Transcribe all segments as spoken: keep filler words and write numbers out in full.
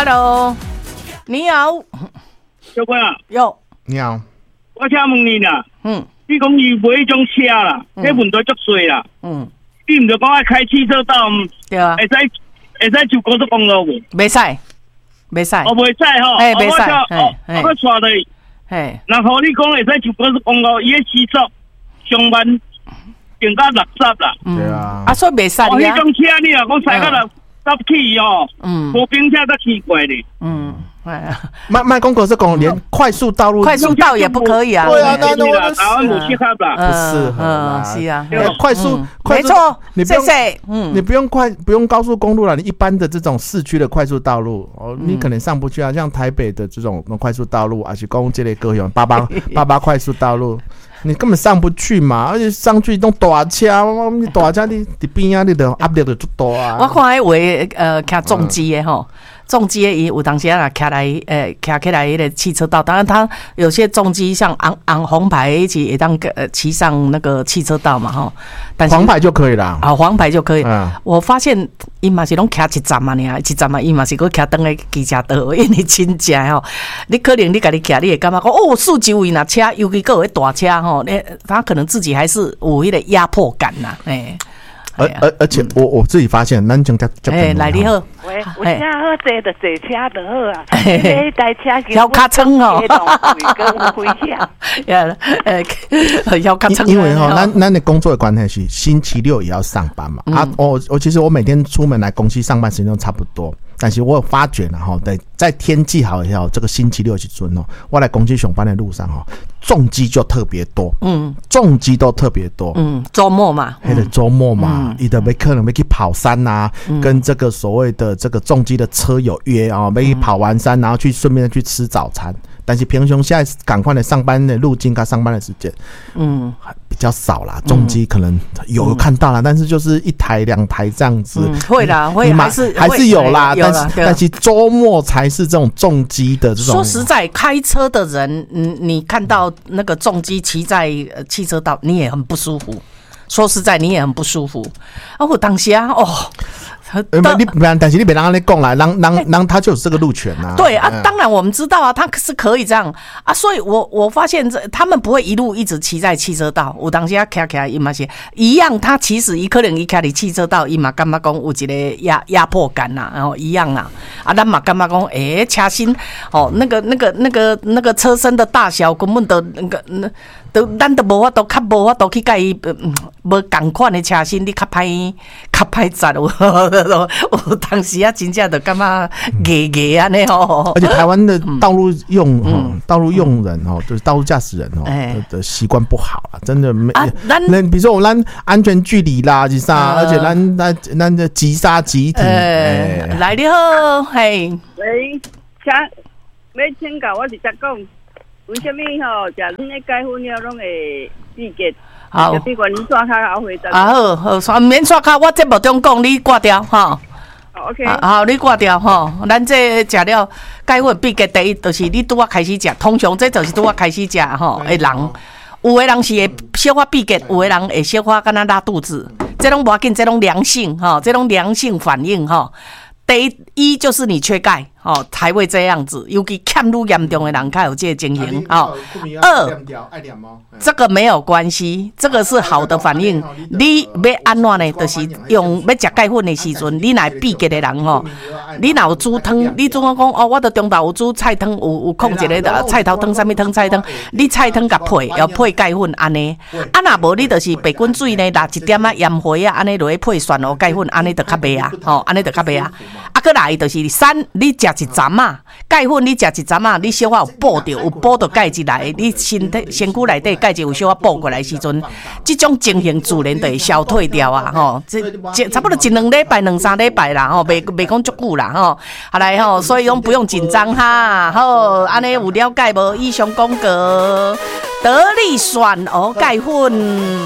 Hello， 你好， 小哥啊， 有你好， 我请问你啦， 嗯， 你讲你买迄种车啦，迄问题足细啦， 嗯， 你唔着讲爱开汽车道， 对啊， 会使会使上高速公路无？ 袂使，袂使， 我袂使吼， 嘿，袂使， 哦，我我带你， 嘿， 然后你讲会使上高速公路，伊个时速上万定到六十啦， 对啊， 啊，所以袂使哦，迄啊， 种车你若讲驶到六十起哦， 嗯， 无冰车才奇怪咧， 嗯。 卖卖公狗是公，连快速道路快速道也不可以啊。 对啊，那那我台湾不适合啦， 不适合啦。 是啊， 快速， 没错， 你不用，嗯，你不用快，不用高速公路了，你一般的这种市区的快速道路，哦，你可能上不去啊。像台北的这种快速道路，而且公这类高雄八八八八快速道路，你根本上不去嘛，而且上去都大车，你大车你你边啊，你的压力就足大啊。 我看迄位呃，开重机的吼。重机伊有当时啊，开来诶，开起来迄个汽车道，当然它有些重机像昂昂红牌一起也当呃骑上那个汽车道嘛吼，但是黄牌就可以啦， 啊黄牌就可以。 嗯、 我发现伊嘛是拢开一站嘛，尔一站嘛，伊嘛是搁开登个机车道，因为真正吼，你可能你家己开，你会感觉讲哦，四周围那车，尤其各位大车吼，你他可能自己还是有迄个压迫感呐，诶。 而而而且我我自己发现，咱讲叫叫哎，来你好， 喂，我车好坐就坐车就好啊，这台车腰卡撑哦， 跟回家， 呀，呃，腰卡撑。 因为哈，咱咱的工作的关系是星期六也要上班嘛，啊，我我其实我每天出门来公司上班时间都差不多。但是我有发觉了哈，在在天气好以后，这个星期六去准哦，我来公司上班的路上哈，重机就特别多，嗯，重机都特别多， 嗯，周末嘛， 黑的周末嘛，伊的没可能没去跑山呐、啊，嗯、跟这个所谓的这个重机的车友约啊，没、哦、跑完山，然后去顺便去吃早餐。但是平常现在赶快的上班的路径跟上班的时间，嗯，比较少啦。重机可能有看到啦，嗯、但是就是一台两台这样子， 嗯、会啦，会还是还是有啦。 有但是但是周末才是这种重机的这种。 说实在，开车的人，嗯，你看到那个重机骑在汽车道，你也很不舒服。说实在，你也很不舒服。啊，我当时啊，哦。 你但是你别让他讲啦，让让让他就有这个路权啊。 对啊，当然我们知道啊，他是可以这样啊，所以我我发现这他们不会一路一直骑在汽车道。有当时啊，开开伊嘛是一样，他其实伊可能伊开伫汽车道，伊嘛感觉讲有一个压压迫感呐，然后一样啊。啊，咱嘛感觉讲，诶，车身哦，那个那个那个那个车身的大小根本都那个那。都咱都无法度，较无法度去甲伊无共款的车身，你较歹较歹载有。我当时啊，真正就感觉硬硬安尼吼。 而且台湾的道路用、嗯、道路用人哦，就是道路驾驶人哦、欸、的习惯不好啊，真的没。啊，那比如说我们安全距离啦，是啥？而且咱咱咱的急刹急停。 呃，欸、来你好，嘿。 喂，请要请教我直接讲。为什么吼？食恁咧改婚了，拢会闭结？ 好， 比如恁刷卡后回答。 啊好好，刷免刷卡，我节目中讲，你挂掉哈。 OK。 好，你挂掉哈。咱这食了改婚闭结，第一就是你拄啊开始食，通常这就是拄啊开始食吼的人，有的人是会小可闭结，有的人会小可敢若拉肚子，这拢无要紧，这拢良性哈，这拢良性反应哈。第一就是你缺钙哦，才会这样子。尤其欠愈严重的人，才有这个情形哦。二，这个没有关系，这个是好的反应。你要安怎呢？就是用要食钙粉的时阵，你若闭结的人吼，你若有煮汤，你总讲讲哦，我着中昼有煮菜汤，有有控一个菜头汤，啥物汤菜汤，你菜汤甲配，要配钙粉安尼。啊，若无你就是白滚水呢，拿一点啊盐花啊，安尼落去配蒜蓉钙粉，安尼着较袂啊，吼，安尼着较袂啊。啊，搁来就是三，你食一针啊，钙粉你食一针啊，你小可有补着，有补着钙质来，你身体身躯内底钙质有小可补过来时阵，这种情形自然就会消退掉啊，吼，这这差不多一两礼拜、两三礼拜啦，吼，袂袂讲足久啦，吼，好来吼，所以拢不用紧张哈，好，安尼有了解无？以上讲过得力蒜蚵钙粉。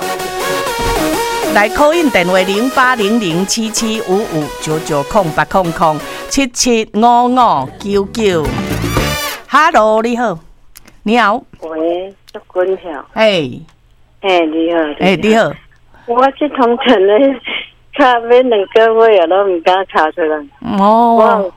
来 call in 电话零八零零七七五五九九空八空空七七五五九九。Hello， 你好，你好。 喂，祝君好。 哎， 哎，你好。 哎，你好。 我这通常咧，卡要两个月啊，都唔敢卡出来。 哦。 我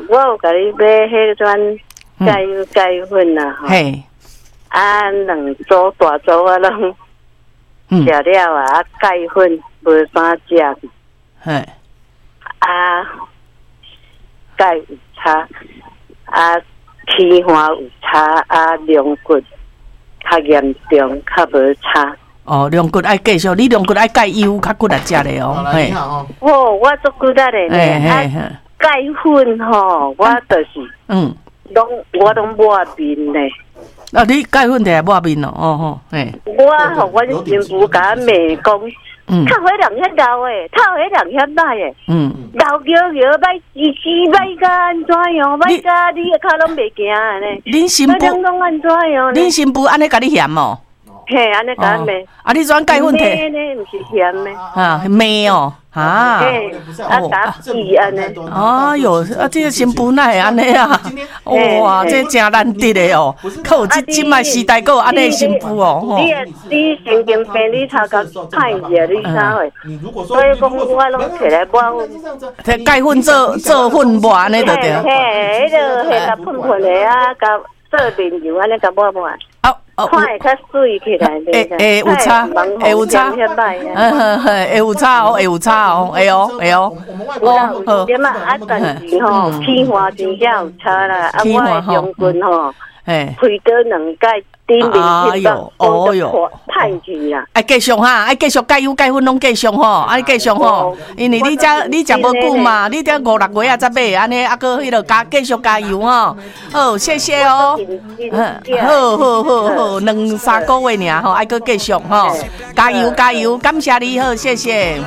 我有甲你买迄种钙油钙粉啦，吼， 嘿， 啊，两组大组啊，拢嗯食了啊，啊，钙粉无啥食， 嘿， 啊，钙有差，啊，气化有差，啊，龙骨较严重，较无差。 哦，龙骨爱继续，你龙骨爱钙油较骨来食咧哦，嘿， 哦，我足骨力咧， 嘿嘿啊， 嘿， 钙粉吼，我就是嗯， 拢我拢抹面咧。 啊，你钙粉摕来抹面咯，哦吼，嘿， 我互阮媳妇甲我骂讲， 嗯靠迄人遐老诶，靠迄人遐歹诶， 嗯， 老摇摇歹吱吱歹甲安怎样，歹甲你诶骹拢袂行安尼， 恁新迄人妇， 拢安怎样呢？ 恁新妇安尼甲你嫌哦， 嘿，安尼甲我骂， 啊，你怎钙粉摕？ 呢，毋是嫌诶， 啊，骂哦，啊。 嘿，啊打死安尼， 哎哟，啊，这个新妇哪会安尼啊？哇，这真难得的哦，靠这即摆时代，还有安尼新妇哦，吼。 你你神经病，你头壳歹热，你啥货？所以讲我拢摕来抹。 摕钙粉做做粉抹安尼就对。 嘿，迄个迄个喷喷的啊，甲做面油安尼甲抹抹， 哦哦， 看会较水起来。 会会有差，会有差，嗯会有差哦，会有差哦，会哦会哦。 哦，好。点啊？啊，但是吼，气化真正有差啦。啊，我的中棍吼， 嘿， 开刀两解，顶面去把哦哟， 太去啦。 爱继续哈，爱继续钙油钙粉拢继续吼，爱继续吼，因为你遮你食无久嘛，你遮五六月啊才买，安尼啊个迄落加继续加油吼。好，谢谢哦。好好好好，两三个月尔吼，爱个继续吼，加油加油，感谢你好，谢谢。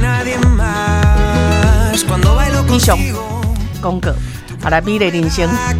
以上广告，好来美丽人生。